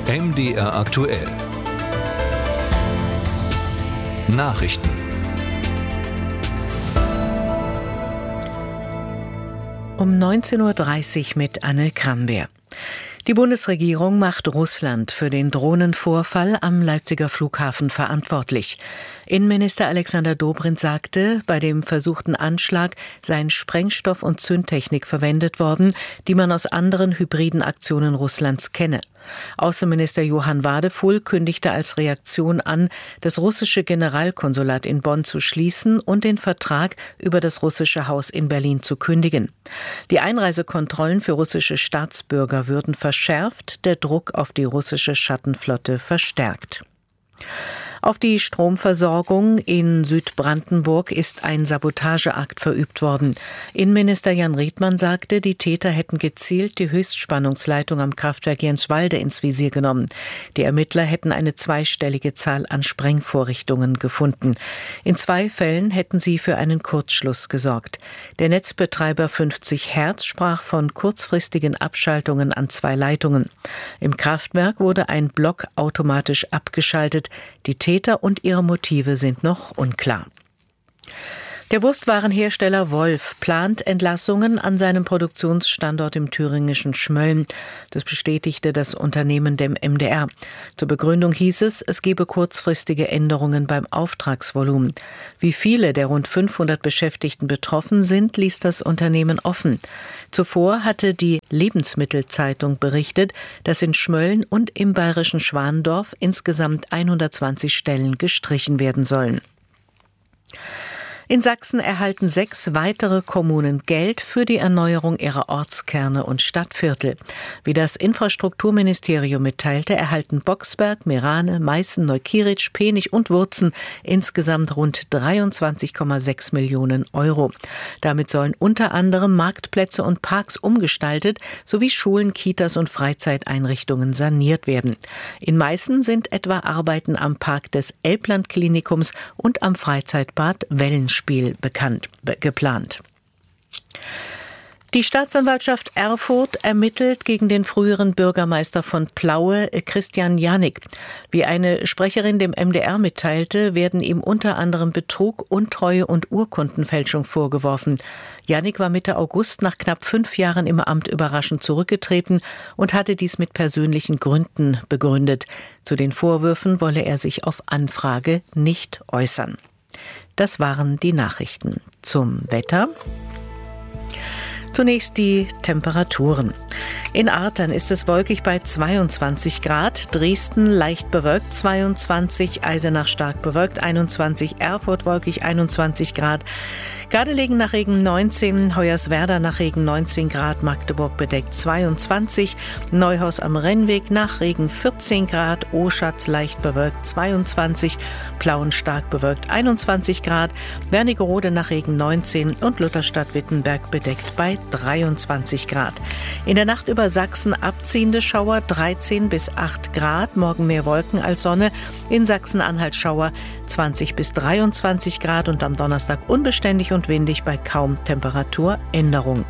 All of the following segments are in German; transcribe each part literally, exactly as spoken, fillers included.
M D R aktuell. Nachrichten. Um neunzehn Uhr dreißig mit Anne Krambeer. Die Bundesregierung macht Russland für den Drohnenvorfall am Leipziger Flughafen verantwortlich. Innenminister Alexander Dobrindt sagte, bei dem versuchten Anschlag seien Sprengstoff und Zündtechnik verwendet worden, die man aus anderen hybriden Aktionen Russlands kenne. Außenminister Johann Wadefuhl kündigte als Reaktion an, das russische Generalkonsulat in Bonn zu schließen und den Vertrag über das russische Haus in Berlin zu kündigen. Die Einreisekontrollen für russische Staatsbürger würden verschärft, der Druck auf die russische Schattenflotte verstärkt. Auf die Stromversorgung in Südbrandenburg ist ein Sabotageakt verübt worden. Innenminister Jan Riedmann sagte, die Täter hätten gezielt die Höchstspannungsleitung am Kraftwerk Jenswalde ins Visier genommen. Die Ermittler hätten eine zweistellige Zahl an Sprengvorrichtungen gefunden. In zwei Fällen hätten sie für einen Kurzschluss gesorgt. Der Netzbetreiber fünfzig Hertz sprach von kurzfristigen Abschaltungen an zwei Leitungen. Im Kraftwerk wurde ein Block automatisch abgeschaltet. Die Täter und ihre Motive sind noch unklar. Der Wurstwarenhersteller Wolf plant Entlassungen an seinem Produktionsstandort im thüringischen Schmölln. Das bestätigte das Unternehmen dem M D R. Zur Begründung hieß es, es gebe kurzfristige Änderungen beim Auftragsvolumen. Wie viele der rund fünfhundert Beschäftigten betroffen sind, ließ das Unternehmen offen. Zuvor hatte die Lebensmittelzeitung berichtet, dass in Schmölln und im bayerischen Schwandorf insgesamt hundertzwanzig Stellen gestrichen werden sollen. In Sachsen erhalten sechs weitere Kommunen Geld für die Erneuerung ihrer Ortskerne und Stadtviertel. Wie das Infrastrukturministerium mitteilte, erhalten Boxberg, Meerane, Meißen, Neukieritzsch, Penich und Wurzen insgesamt rund dreiundzwanzig Komma sechs Millionen Euro. Damit sollen unter anderem Marktplätze und Parks umgestaltet sowie Schulen, Kitas und Freizeiteinrichtungen saniert werden. In Meißen sind etwa Arbeiten am Park des Elbland-Klinikums und am Freizeitbad Wellenspiel bekannt, be- geplant. Die Staatsanwaltschaft Erfurt ermittelt gegen den früheren Bürgermeister von Plaue, Christian Janik. Wie eine Sprecherin dem M D R mitteilte, werden ihm unter anderem Betrug, Untreue und Urkundenfälschung vorgeworfen. Janik war Mitte August nach knapp fünf Jahren im Amt überraschend zurückgetreten und hatte dies mit persönlichen Gründen begründet. Zu den Vorwürfen wolle er sich auf Anfrage nicht äußern. Das waren die Nachrichten. Zum Wetter. Zunächst die Temperaturen. In Artern ist es wolkig bei zweiundzwanzig Grad, Dresden leicht bewölkt zweiundzwanzig, Eisenach stark bewölkt einundzwanzig, Erfurt wolkig einundzwanzig Grad, Gardelegen nach Regen neunzehn, Hoyerswerda nach Regen neunzehn Grad, Magdeburg bedeckt zweiundzwanzig, Neuhaus am Rennweg nach Regen vierzehn Grad, Oschatz leicht bewölkt zweiundzwanzig, Plauen stark bewölkt einundzwanzig Grad, Wernigerode nach Regen neunzehn und Lutherstadt-Wittenberg bedeckt bei dreiundzwanzig Grad. In der Nacht über Sachsen abziehende Schauer dreizehn bis acht Grad, morgen mehr Wolken als Sonne, in Sachsen-Anhalt Schauer zwanzig bis dreiundzwanzig Grad und am Donnerstag unbeständig und windig bei kaum Temperaturänderung.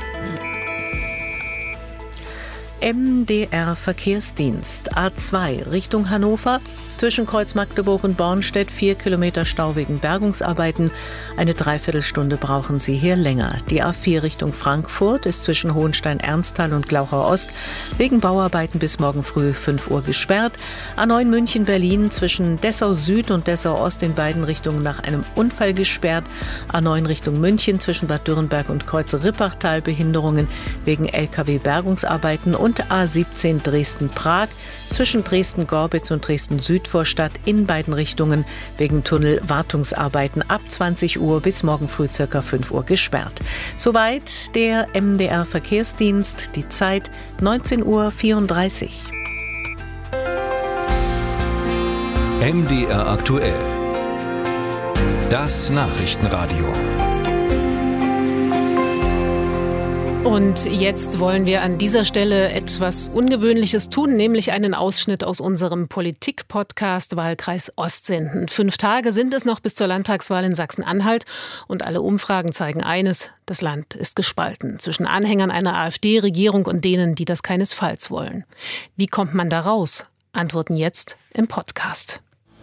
M D R Verkehrsdienst A zwei Richtung Hannover, zwischen Kreuz Magdeburg und Bornstedt vier Kilometer Stau wegen Bergungsarbeiten. Eine Dreiviertelstunde brauchen Sie hier länger. Die A vier Richtung Frankfurt ist zwischen Hohenstein-Ernsthal und Glauchau Ost wegen Bauarbeiten bis morgen früh fünf Uhr gesperrt. A neun München-Berlin zwischen Dessau Süd und Dessau Ost in beiden Richtungen nach einem Unfall gesperrt. A neun Richtung München zwischen Bad Dürrenberg und Kreuze-Rippachtal Behinderungen wegen L K W-Bergungsarbeiten und A siebzehn Dresden-Prag zwischen Dresden-Gorbitz und Dresden-Südvorstadt in beiden Richtungen wegen Tunnelwartungsarbeiten ab zwanzig Uhr bis morgen früh ca. fünf Uhr gesperrt. Soweit der M D R Verkehrsdienst, die Zeit neunzehn Uhr vierunddreißig. M D R aktuell. Das Nachrichtenradio. Und jetzt wollen wir an dieser Stelle etwas Ungewöhnliches tun, nämlich einen Ausschnitt aus unserem Politik-Podcast Wahlkreis Ost senden. Fünf Tage sind es noch bis zur Landtagswahl in Sachsen-Anhalt und alle Umfragen zeigen eines: Das Land ist gespalten zwischen Anhängern einer AfD-Regierung und denen, die das keinesfalls wollen. Wie kommt man da raus? Antworten jetzt im Podcast.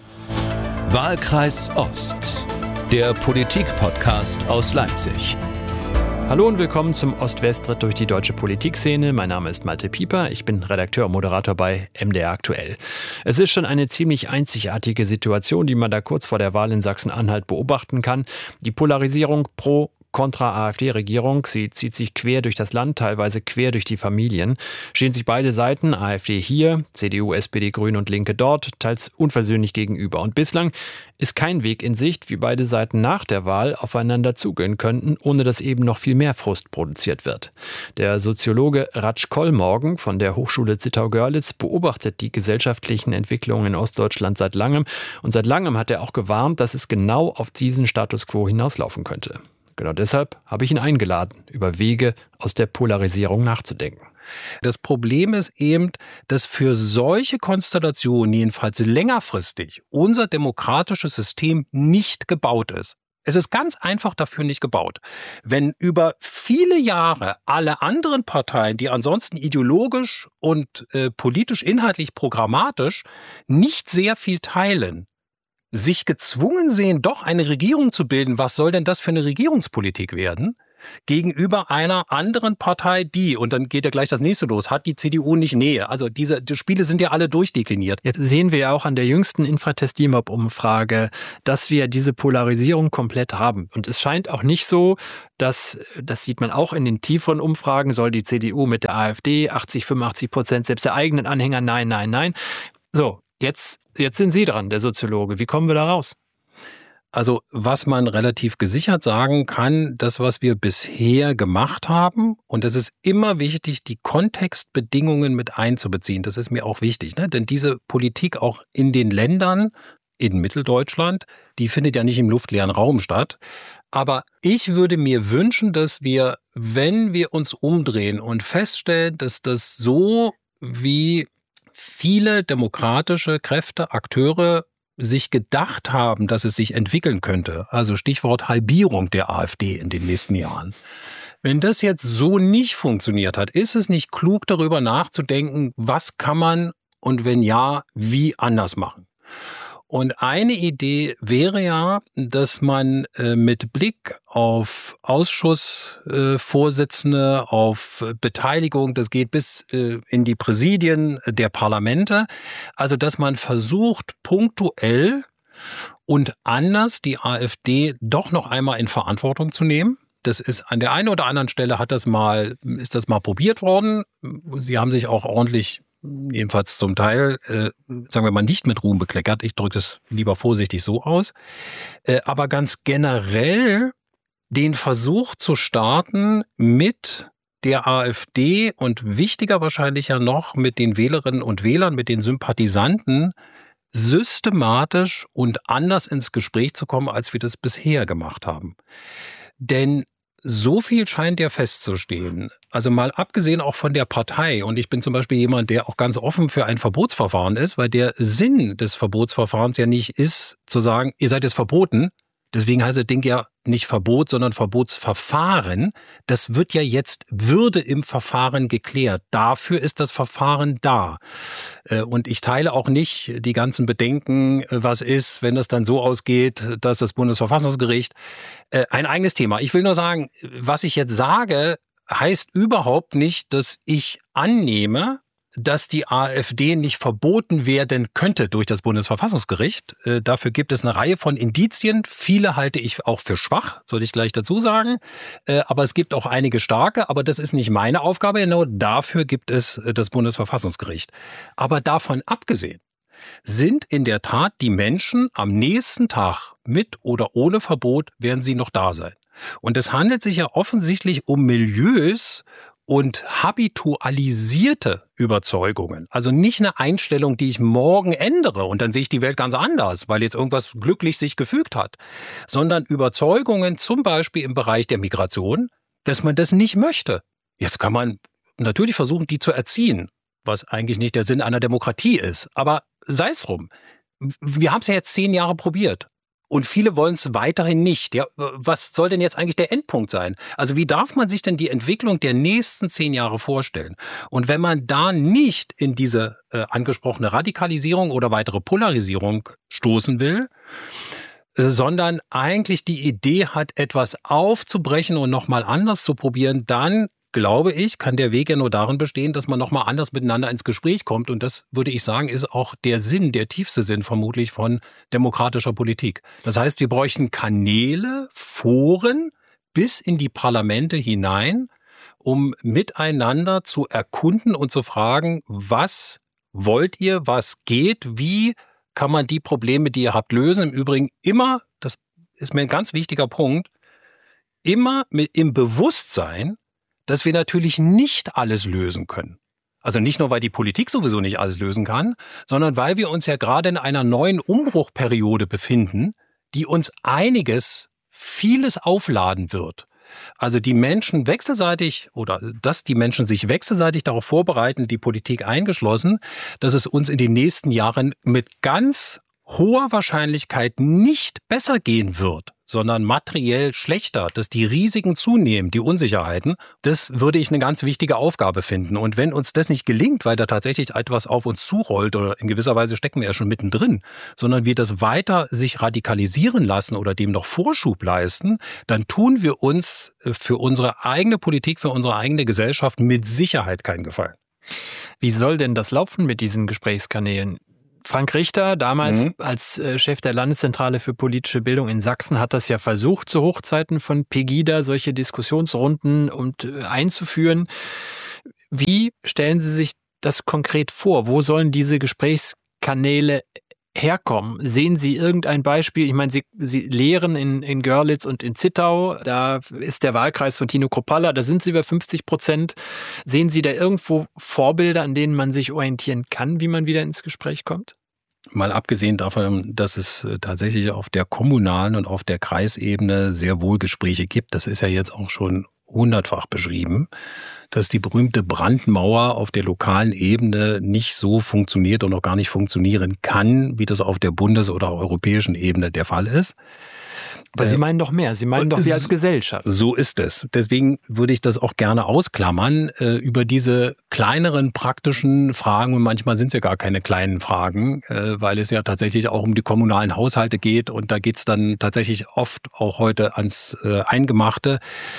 Wahlkreis Ost, der Politik-Podcast aus Leipzig. Hallo und willkommen zum Ost-West-Ritt durch die deutsche Politikszene. Mein Name ist Malte Pieper, ich bin Redakteur und Moderator bei M D R Aktuell. Es ist schon eine ziemlich einzigartige Situation, die man da kurz vor der Wahl in Sachsen-Anhalt beobachten kann. Die Polarisierung pro Kontra-AfD-Regierung, sie zieht sich quer durch das Land, teilweise quer durch die Familien. Stehen sich beide Seiten, AfD hier, C D U, S P D, Grüne und Linke dort, teils unversöhnlich gegenüber. Und bislang ist kein Weg in Sicht, wie beide Seiten nach der Wahl aufeinander zugehen könnten, ohne dass eben noch viel mehr Frust produziert wird. Der Soziologe Ratsch Kollmorgen von der Hochschule Zittau-Görlitz beobachtet die gesellschaftlichen Entwicklungen in Ostdeutschland seit langem. Und seit langem hat er auch gewarnt, dass es genau auf diesen Status quo hinauslaufen könnte. Genau deshalb habe ich ihn eingeladen, über Wege aus der Polarisierung nachzudenken. Das Problem ist eben, dass für solche Konstellationen, jedenfalls längerfristig, unser demokratisches System nicht gebaut ist. Es ist ganz einfach dafür nicht gebaut. Wenn über viele Jahre alle anderen Parteien, die ansonsten ideologisch und äh, politisch, inhaltlich, programmatisch nicht sehr viel teilen, sich gezwungen sehen, doch eine Regierung zu bilden, was soll denn das für eine Regierungspolitik werden? Gegenüber einer anderen Partei, die, und dann geht ja gleich das nächste los, hat die C D U nicht Nähe. Also diese die Spiele sind ja alle durchdekliniert. Jetzt sehen wir ja auch an der jüngsten Infratest-D I M O P-Umfrage, dass wir diese Polarisierung komplett haben. Und es scheint auch nicht so, dass, das sieht man auch in den tieferen Umfragen, soll die C D U mit der AfD achtzig, fünfundachtzig Prozent, selbst der eigenen Anhänger, nein, nein, nein. So, jetzt, jetzt sind Sie dran, der Soziologe. Wie kommen wir da raus? Also was man relativ gesichert sagen kann, das, was wir bisher gemacht haben, und es ist immer wichtig, die Kontextbedingungen mit einzubeziehen. Das ist mir auch wichtig, ne? Denn diese Politik auch in den Ländern, in Mitteldeutschland, die findet ja nicht im luftleeren Raum statt. Aber ich würde mir wünschen, dass wir, wenn wir uns umdrehen und feststellen, dass das so wie viele demokratische Kräfte, Akteure sich gedacht haben, dass es sich entwickeln könnte, also Stichwort Halbierung der AfD in den nächsten Jahren. Wenn das jetzt so nicht funktioniert hat, ist es nicht klug, darüber nachzudenken, was kann man und wenn ja, wie anders machen? Und eine Idee wäre ja, dass man äh, mit Blick auf Ausschussvorsitzende, äh, auf Beteiligung, das geht bis äh, in die Präsidien der Parlamente, also dass man versucht, punktuell und anders die AfD doch noch einmal in Verantwortung zu nehmen. Das ist an der einen oder anderen Stelle hat das mal, ist das mal probiert worden. Sie haben sich auch ordentlich, jedenfalls zum Teil, äh, sagen wir mal, nicht mit Ruhm bekleckert. Ich drücke das lieber vorsichtig so aus. Äh, aber ganz generell den Versuch zu starten, mit der AfD und wichtiger wahrscheinlich ja noch mit den Wählerinnen und Wählern, mit den Sympathisanten systematisch und anders ins Gespräch zu kommen, als wir das bisher gemacht haben. Denn so viel scheint ja festzustehen. Also mal abgesehen auch von der Partei. Und ich bin zum Beispiel jemand, der auch ganz offen für ein Verbotsverfahren ist, weil der Sinn des Verbotsverfahrens ja nicht ist, zu sagen, ihr seid jetzt verboten. Deswegen heißt das Ding ja nicht Verbot, sondern Verbotsverfahren. Das wird ja jetzt Würde im Verfahren geklärt. Dafür ist das Verfahren da. Und ich teile auch nicht die ganzen Bedenken, was ist, wenn das dann so ausgeht, dass das Bundesverfassungsgericht ein eigenes Thema. Ich will nur sagen, was ich jetzt sage, heißt überhaupt nicht, dass ich annehme, dass die AfD nicht verboten werden könnte durch das Bundesverfassungsgericht. Äh, dafür gibt es eine Reihe von Indizien. Viele halte ich auch für schwach, soll ich gleich dazu sagen. Äh, aber es gibt auch einige starke, aber das ist nicht meine Aufgabe. Genau dafür gibt es äh, das Bundesverfassungsgericht. Aber davon abgesehen sind in der Tat die Menschen am nächsten Tag mit oder ohne Verbot, werden sie noch da sein. Und es handelt sich ja offensichtlich um Milieus und habitualisierte Überzeugungen. Also nicht eine Einstellung, die ich morgen ändere und dann sehe ich die Welt ganz anders, weil jetzt irgendwas glücklich sich gefügt hat, sondern Überzeugungen zum Beispiel im Bereich der Migration, dass man das nicht möchte. Jetzt kann man natürlich versuchen, die zu erziehen, was eigentlich nicht der Sinn einer Demokratie ist. Aber sei es drum. Wir haben es ja jetzt zehn Jahre probiert. Und viele wollen es weiterhin nicht. Ja, was soll denn jetzt eigentlich der Endpunkt sein? Also wie darf man sich denn die Entwicklung der nächsten zehn Jahre vorstellen? Und wenn man da nicht in diese äh, angesprochene Radikalisierung oder weitere Polarisierung stoßen will, äh, sondern eigentlich die Idee hat, etwas aufzubrechen und nochmal anders zu probieren, dann glaube ich, kann der Weg ja nur darin bestehen, dass man nochmal anders miteinander ins Gespräch kommt. Und das, würde ich sagen, ist auch der Sinn, der tiefste Sinn vermutlich von demokratischer Politik. Das heißt, wir bräuchten Kanäle, Foren bis in die Parlamente hinein, um miteinander zu erkunden und zu fragen, was wollt ihr, was geht, wie kann man die Probleme, die ihr habt, lösen. Im Übrigen immer, das ist mir ein ganz wichtiger Punkt, immer mit im Bewusstsein, dass wir natürlich nicht alles lösen können. Also nicht nur, weil die Politik sowieso nicht alles lösen kann, sondern weil wir uns ja gerade in einer neuen Umbruchperiode befinden, die uns einiges, vieles aufladen wird. Also die Menschen wechselseitig oder dass die Menschen sich wechselseitig darauf vorbereiten, die Politik eingeschlossen, dass es uns in den nächsten Jahren mit ganz hoher Wahrscheinlichkeit nicht besser gehen wird, sondern materiell schlechter, dass die Risiken zunehmen, die Unsicherheiten, das würde ich eine ganz wichtige Aufgabe finden. Und wenn uns das nicht gelingt, weil da tatsächlich etwas auf uns zurollt oder in gewisser Weise stecken wir ja schon mittendrin, sondern wir das weiter sich radikalisieren lassen oder dem noch Vorschub leisten, dann tun wir uns für unsere eigene Politik, für unsere eigene Gesellschaft mit Sicherheit keinen Gefallen. Wie soll denn das laufen mit diesen Gesprächskanälen? Frank Richter, damals mhm. als Chef der Landeszentrale für politische Bildung in Sachsen, hat das ja versucht, zu Hochzeiten von Pegida solche Diskussionsrunden und einzuführen. Wie stellen Sie sich das konkret vor? Wo sollen diese Gesprächskanäle herkommen? Sehen Sie irgendein Beispiel? Ich meine, Sie, Sie lehren in, in Görlitz und in Zittau. Da ist der Wahlkreis von Tino Kruppalla. Da sind Sie über fünfzig Prozent. Sehen Sie da irgendwo Vorbilder, an denen man sich orientieren kann, wie man wieder ins Gespräch kommt? Mal abgesehen davon, dass es tatsächlich auf der kommunalen und auf der Kreisebene sehr wohl Gespräche gibt. Das ist ja jetzt auch schon hundertfach beschrieben, dass die berühmte Brandmauer auf der lokalen Ebene nicht so funktioniert und auch gar nicht funktionieren kann, wie das auf der bundes- oder europäischen Ebene der Fall ist. Aber Sie meinen doch mehr. Sie meinen doch wir als Gesellschaft. So ist es. Deswegen würde ich das auch gerne ausklammern äh, über diese kleineren praktischen Fragen. Und manchmal sind es ja gar keine kleinen Fragen, äh, weil es ja tatsächlich auch um die kommunalen Haushalte geht. Und da geht es dann tatsächlich oft auch heute ans äh, Eingemachte.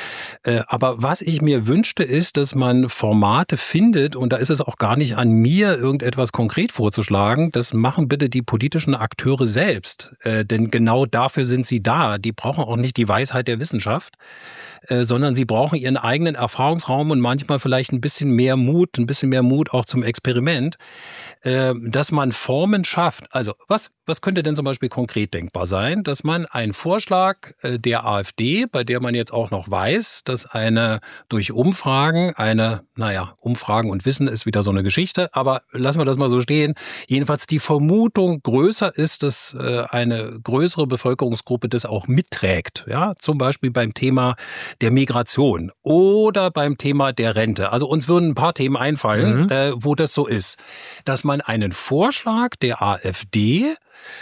Äh, aber was ich mir wünschte, ist, dass man Formate findet. Und da ist es auch gar nicht an mir, irgendetwas konkret vorzuschlagen. Das machen bitte die politischen Akteure selbst. Äh, denn genau dafür sind sie da. Die brauchen auch nicht die Weisheit der Wissenschaft, äh, sondern sie brauchen ihren eigenen Erfahrungsraum und manchmal vielleicht ein bisschen mehr Mut, ein bisschen mehr Mut auch zum Experiment, äh, dass man Formen schafft. Also was, was könnte denn zum Beispiel konkret denkbar sein? Dass man einen Vorschlag äh, der AfD, bei der man jetzt auch noch weiß, dass eine durch Umfragen, eine, naja, Umfragen und Wissen ist wieder so eine Geschichte, aber lassen wir das mal so stehen, jedenfalls die Vermutung größer ist, dass äh, eine größere Bevölkerungsgruppe das auch mitträgt, ja, zum Beispiel beim Thema der Migration oder beim Thema der Rente. Also uns würden ein paar Themen einfallen, mhm. äh, wo das so ist, dass man einen Vorschlag der AfD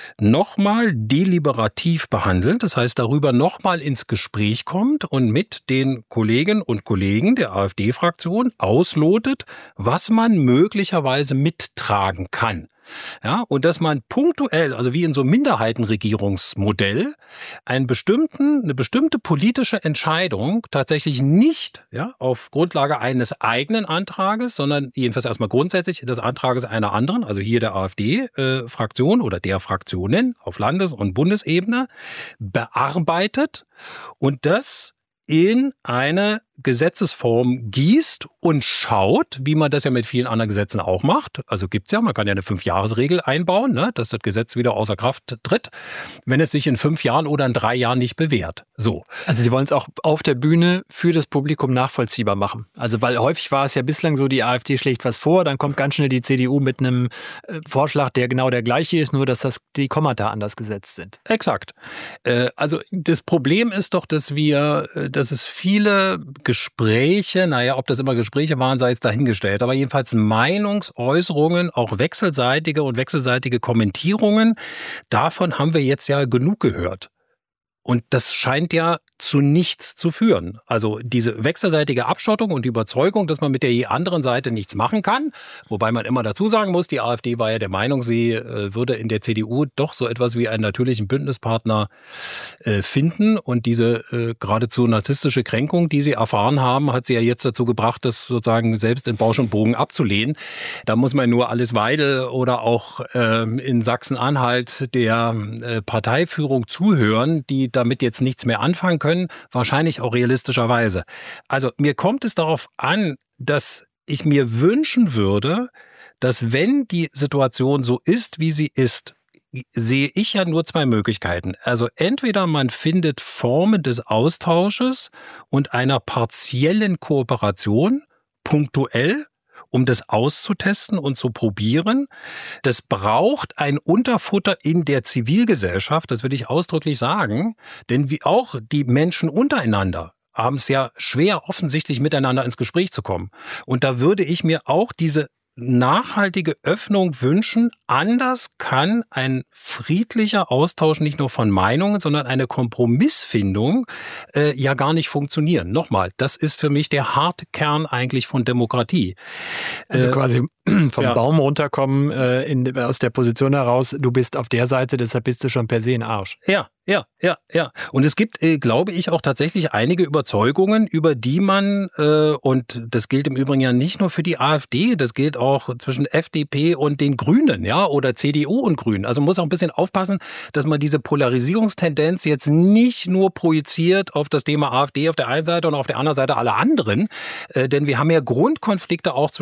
nochmal deliberativ behandelt, das heißt darüber nochmal ins Gespräch kommt und mit den Kolleginnen und Kollegen der AfD-Fraktion auslotet, was man möglicherweise mittragen kann. Ja, und dass man punktuell, also wie in so einem Minderheitenregierungsmodell, einen bestimmten, eine bestimmte politische Entscheidung tatsächlich nicht ja, auf Grundlage eines eigenen Antrages, sondern jedenfalls erstmal grundsätzlich des Antrages einer anderen, also hier der AfD-Fraktion oder der Fraktionen auf Landes- und Bundesebene, bearbeitet und das in eine Gesetzesform gießt und schaut, wie man das ja mit vielen anderen Gesetzen auch macht. Also gibt's ja, man kann ja eine Fünf-Jahres-Regel einbauen, ne, dass das Gesetz wieder außer Kraft tritt, wenn es sich in fünf Jahren oder in drei Jahren nicht bewährt. So. Also Sie wollen es auch auf der Bühne für das Publikum nachvollziehbar machen. Also weil häufig war es ja bislang so, die AfD schlägt was vor, dann kommt ganz schnell die C D U mit einem äh, Vorschlag, der genau der gleiche ist, nur dass das die Kommata anders gesetzt sind. Exakt. Äh, also das Problem ist doch, dass wir, dass es viele Gespräche, naja, ob das immer Gespräche waren, sei jetzt dahingestellt, aber jedenfalls Meinungsäußerungen, auch wechselseitige und wechselseitige Kommentierungen, davon haben wir jetzt ja genug gehört. Und das scheint ja zu nichts zu führen. Also diese wechselseitige Abschottung und die Überzeugung, dass man mit der anderen Seite nichts machen kann, wobei man immer dazu sagen muss, die AfD war ja der Meinung, sie äh, würde in der C D U doch so etwas wie einen natürlichen Bündnispartner äh, finden. Und diese äh, geradezu narzisstische Kränkung, die sie erfahren haben, hat sie ja jetzt dazu gebracht, das sozusagen selbst in Bausch und Bogen abzulehnen. Da muss man nur Alice Weidel oder auch äh, in Sachsen-Anhalt der äh, Parteiführung zuhören, die damit jetzt nichts mehr anfangen können. Wahrscheinlich auch realistischerweise. Also mir kommt es darauf an, dass ich mir wünschen würde, dass wenn die Situation so ist, wie sie ist, sehe ich ja nur zwei Möglichkeiten. Also entweder man findet Formen des Austausches und einer partiellen Kooperation, punktuell, um das auszutesten und zu probieren. Das braucht ein Unterfutter in der Zivilgesellschaft, das will ich ausdrücklich sagen, denn wie auch die Menschen untereinander haben es ja schwer, offensichtlich miteinander ins Gespräch zu kommen. Und da würde ich mir auch diese nachhaltige Öffnung wünschen. Anders kann ein friedlicher Austausch nicht nur von Meinungen, sondern eine Kompromissfindung äh, ja gar nicht funktionieren. Nochmal, das ist für mich der harte Kern eigentlich von Demokratie. Also äh, quasi vom ja. Baum runterkommen, äh, in, aus der Position heraus, du bist auf der Seite, deshalb bist du schon per se ein Arsch. Ja, ja, ja, ja. Und es gibt, äh, glaube ich, auch tatsächlich einige Überzeugungen, über die man, äh, und das gilt im Übrigen ja nicht nur für die AfD, das gilt auch zwischen F D P und den Grünen, ja, oder C D U und Grünen. Also man muss auch ein bisschen aufpassen, dass man diese Polarisierungstendenz jetzt nicht nur projiziert auf das Thema AfD auf der einen Seite und auf der anderen Seite alle anderen, äh, denn wir haben ja Grundkonflikte auch zwischen